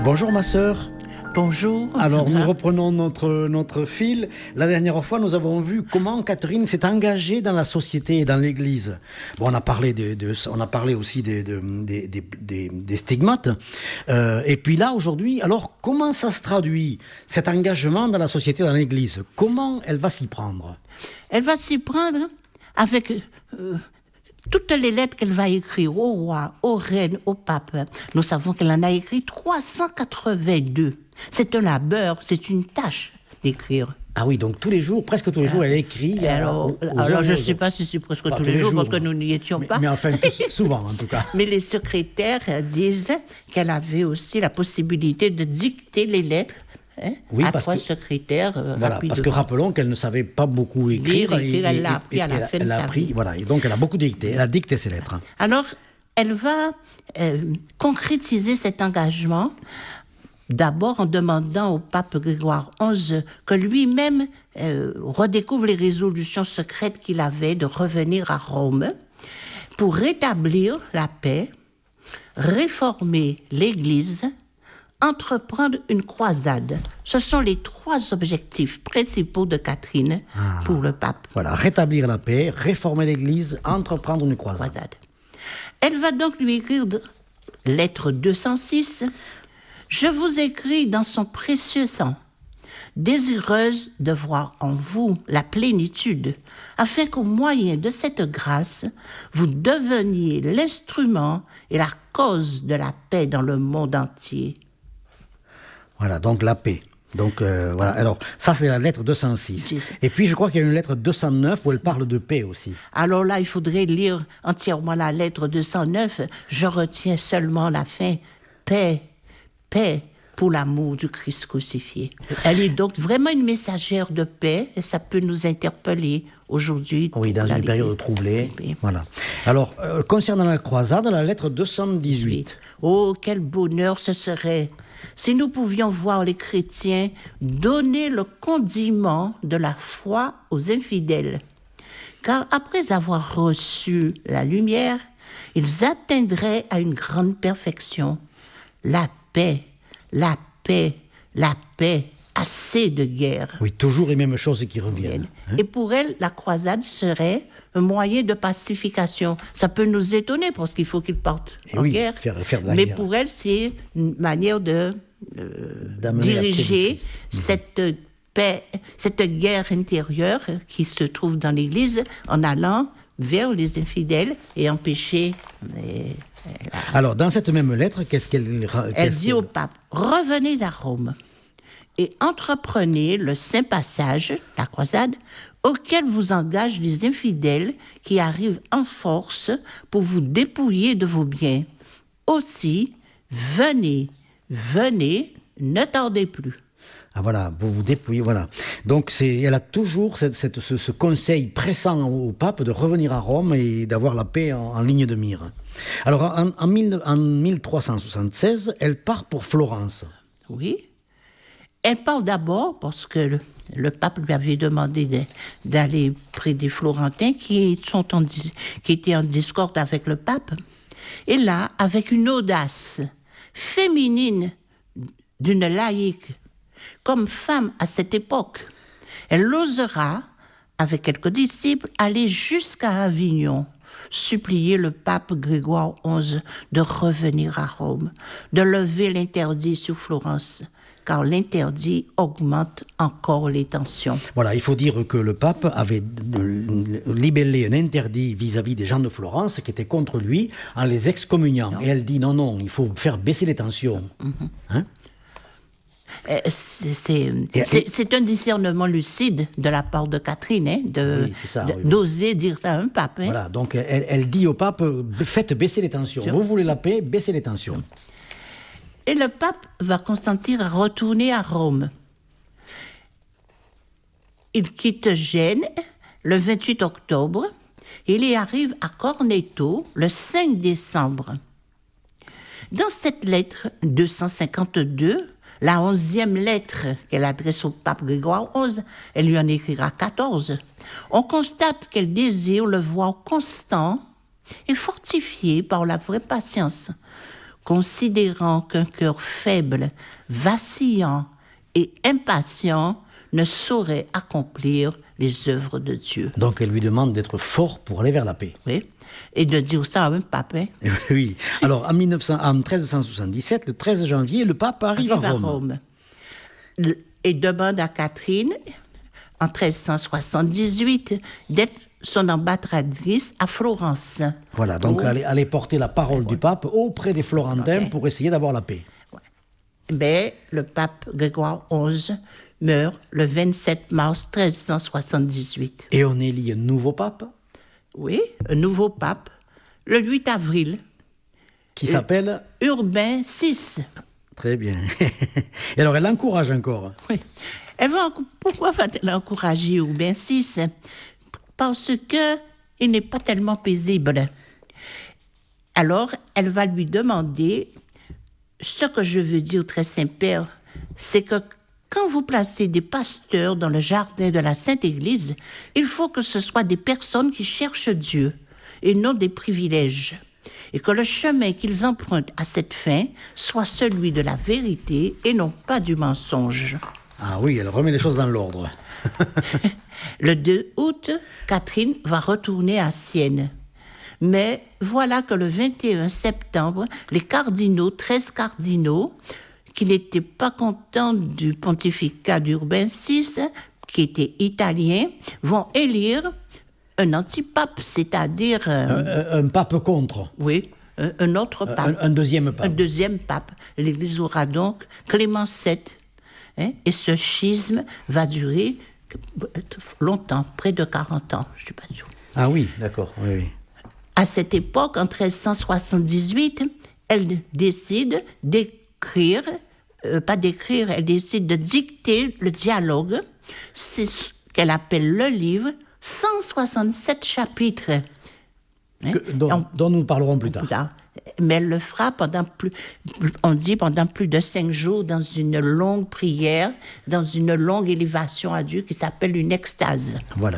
Bonjour ma sœur. Bonjour. Alors nous reprenons notre fil. La dernière fois, nous avons vu comment Catherine s'est engagée dans la société et dans l'Église. Bon, on a parlé on a parlé aussi des stigmates. Et puis là, aujourd'hui, alors comment ça se traduit, cet engagement dans la société, dans l'Église? Comment elle va s'y prendre? Elle va s'y prendre avec toutes les lettres qu'elle va écrire au roi, aux reines, au pape. Nous savons qu'elle en a écrit 382. C'est un labeur, c'est une tâche d'écrire. Ah oui, donc tous les jours, presque tous les jours, elle écrit. Alors je ne sais pas si c'est presque tous les jours, parce que nous n'y étions pas. Mais enfin, souvent en tout cas. Mais les secrétaires disent qu'elle avait aussi la possibilité de dicter les lettres. Oui, à trois secrétaires. Voilà, parce que rappelons qu'elle ne savait pas beaucoup écrire. Elle l'a appris à la fin de sa vie. Voilà, et donc elle a beaucoup dicté. Elle a dicté ses lettres. Alors, elle va concrétiser cet engagement. D'abord en demandant au pape Grégoire XI que lui-même redécouvre les résolutions secrètes qu'il avait de revenir à Rome pour rétablir la paix, réformer l'Église, entreprendre une croisade. Ce sont les trois objectifs principaux de Catherine pour le pape. Voilà, rétablir la paix, réformer l'Église, entreprendre une croisade. Elle va donc lui écrire lettre 206. Je vous écris dans son précieux sang, désireuse de voir en vous la plénitude, afin qu'au moyen de cette grâce, vous deveniez l'instrument et la cause de la paix dans le monde entier. Voilà, donc la paix. Donc voilà, alors ça c'est la lettre 206. Et puis je crois qu'il y a une lettre 209 où elle parle de paix aussi. Alors là, il faudrait lire entièrement la lettre 209. Je retiens seulement la fin. Paix. Paix pour l'amour du Christ crucifié. Elle est donc vraiment une messagère de paix et ça peut nous interpeller aujourd'hui. Oui, dans une période troublée. Oui. Voilà. Alors, concernant la croisade, la lettre 218. Oui. Oh, quel bonheur ce serait si nous pouvions voir les chrétiens donner le condiment de la foi aux infidèles. Car après avoir reçu la lumière, ils atteindraient à une grande perfection. La paix, la paix, la paix, assez de guerre. Oui, toujours les mêmes choses qui reviennent. Et pour elle, la croisade serait un moyen de pacification. Ça peut nous étonner parce qu'il faut qu'ils partent en guerre. Faire de la Mais guerre. pour elle, c'est une manière de diriger cette paix, cette guerre intérieure qui se trouve dans l'Église en allant vers les infidèles et empêcher... Alors, dans cette même lettre, Elle dit au pape, revenez à Rome et entreprenez le saint passage, la croisade, auquel vous engagent les infidèles qui arrivent en force pour vous dépouiller de vos biens. Aussi, venez, ne tardez plus. Ah voilà, vous vous dépouillez, voilà. Donc elle a toujours ce conseil pressant au pape de revenir à Rome et d'avoir la paix en ligne de mire. Alors en 1376, elle part pour Florence. Oui, elle part d'abord parce que le pape lui avait demandé d'aller près des Florentins qui étaient en discorde avec le pape. Et là, avec une audace féminine d'une laïque, comme femme à cette époque, elle osera, avec quelques disciples, aller jusqu'à Avignon, supplier le pape Grégoire XI de revenir à Rome, de lever l'interdit sur Florence, car l'interdit augmente encore les tensions. Voilà, il faut dire que le pape avait libellé un interdit vis-à-vis des gens de Florence qui étaient contre lui en les excommuniant. Et elle dit non, il faut faire baisser les tensions. Hein? C'est un discernement lucide de la part de Catherine, d'oser dire ça à un pape. Voilà, donc elle dit au pape, faites baisser les tensions. Vous voulez la paix, baissez les tensions. Et le pape va consentir à retourner à Rome. Il quitte Gênes le 28 octobre et il y arrive à Corneto le 5 décembre. Dans cette lettre 252, la 11e lettre qu'elle adresse au pape Grégoire XI, elle lui en écrira 14. On constate qu'elle désire le voir constant et fortifié par la vraie patience, considérant qu'un cœur faible, vacillant et impatient ne saurait accomplir les œuvres de Dieu. Donc elle lui demande d'être fort pour aller vers la paix. Oui. Et de dire ça à un pape. Hein? Oui. Alors en 1377, le 13 janvier, le pape arrive à Rome. Et demande à Catherine, en 1378, d'être son ambassadrice à Florence. Voilà, donc aller porter la parole du pape auprès des Florentins pour essayer d'avoir la paix. Mais le pape Grégoire XI meurt le 27 mars 1378. Et on élit un nouveau pape? Oui, un nouveau pape, le 8 avril. Qui s'appelle Urbain VI. Très bien. Et alors, elle l'encourage encore. Oui. Pourquoi va-t-elle encourager Urbain VI? Parce qu'il n'est pas tellement paisible. Alors, elle va lui demander, ce que je veux dire, très Saint-Père, c'est que quand vous placez des pasteurs dans le jardin de la Sainte Église, il faut que ce soient des personnes qui cherchent Dieu et non des privilèges. Et que le chemin qu'ils empruntent à cette fin soit celui de la vérité et non pas du mensonge. Ah oui, elle remet les choses dans l'ordre. Le 2 août, Catherine va retourner à Sienne. Mais voilà que le 21 septembre, les cardinaux, 13 cardinaux, qui n'étaient pas contents du pontificat d'Urbain VI, qui était italien, vont élire un antipape, c'est-à-dire... un pape contre. Oui, un autre pape. Un deuxième pape. Un deuxième pape. L'Église aura donc Clément VII. Et ce schisme va durer longtemps, près de 40 ans, je ne sais pas sûr. Ah oui, d'accord, oui. À cette époque, en 1378, elle décide elle décide de dicter le dialogue. C'est ce qu'elle appelle le livre, 167 chapitres. Dont nous parlerons plus tard. Mais elle le fera pendant plus de 5 jours dans une longue prière, dans une longue élévation à Dieu qui s'appelle une extase. Voilà.